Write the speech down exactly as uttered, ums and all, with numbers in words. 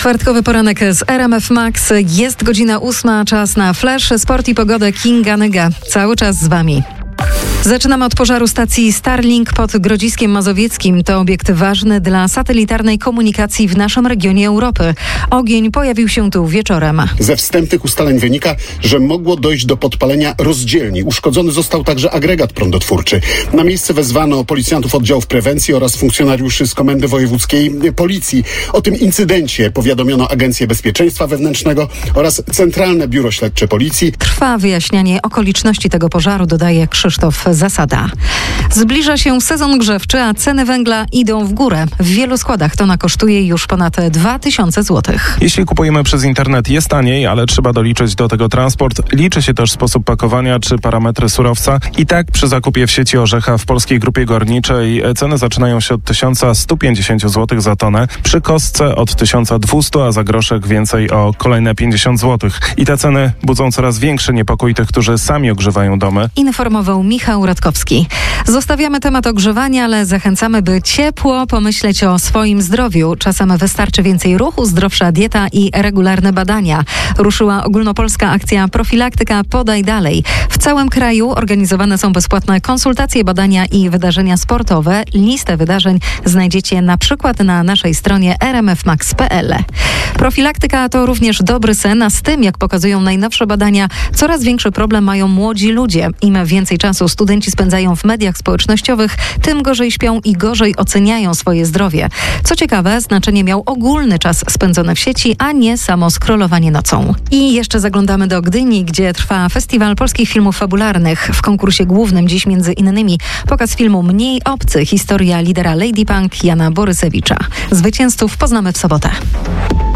Czwartkowy poranek z R M F Max. Jest godzina ósma, czas na Flash, sport i pogodę. Kinga Nyga. Cały czas z wami. Zaczynamy od pożaru stacji Starlink pod Grodziskiem Mazowieckim. To obiekt ważny dla satelitarnej komunikacji w naszym regionie Europy. Ogień pojawił się tu wieczorem. Ze wstępnych ustaleń wynika, że mogło dojść do podpalenia rozdzielni. Uszkodzony został także agregat prądotwórczy. Na miejsce wezwano policjantów oddziałów prewencji oraz funkcjonariuszy z Komendy Wojewódzkiej Policji. O tym incydencie powiadomiono Agencję Bezpieczeństwa Wewnętrznego oraz Centralne Biuro Śledcze Policji. Trwa wyjaśnianie okoliczności tego pożaru, dodaje Krzysztof Zasada. Zbliża się sezon grzewczy, a ceny węgla idą w górę. W wielu składach tona kosztuje już ponad dwa tysiące złotych. Jeśli kupujemy przez internet, jest taniej, ale trzeba doliczyć do tego transport. Liczy się też sposób pakowania czy parametry surowca. I tak przy zakupie w sieci Orzecha w Polskiej Grupie Górniczej ceny zaczynają się od tysiąc sto pięćdziesiąt złotych za tonę. Przy kostce od tysiąc dwieście, a za groszek więcej o kolejne pięćdziesiąt złotych. I te ceny budzą coraz większy niepokój tych, którzy sami ogrzewają domy. Informował Michał Radkowski. Zostawiamy temat ogrzewania, ale zachęcamy, by ciepło pomyśleć o swoim zdrowiu. Czasem wystarczy więcej ruchu, zdrowsza dieta i regularne badania. Ruszyła ogólnopolska akcja Profilaktyka Podaj Dalej. W całym kraju organizowane są bezpłatne konsultacje, badania i wydarzenia sportowe. Listę wydarzeń znajdziecie na przykład na naszej stronie r m f max kropka p l. Profilaktyka to również dobry sen, a z tym, jak pokazują najnowsze badania, coraz większy problem mają młodzi ludzie. Im więcej czasu studenci spędzają w mediach społecznościowych, tym gorzej śpią i gorzej oceniają swoje zdrowie. Co ciekawe, znaczenie miał ogólny czas spędzony w sieci, a nie samo scrollowanie nocą. I jeszcze zaglądamy do Gdyni, gdzie trwa Festiwal Polskich Filmów Fabularnych. W konkursie głównym dziś między innymi pokaz filmu Mniej obcy, historia lidera Lady Punk Jana Borysewicza. Zwycięzców poznamy w sobotę.